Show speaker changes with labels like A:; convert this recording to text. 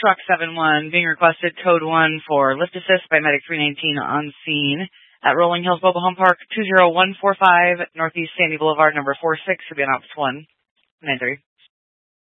A: Truck 7-1 being requested code 1 for lift assist by Medic 319 on scene at Rolling Hills Mobile Home Park 20145 Northeast Sandy Boulevard, number 46, to be on Ops 193.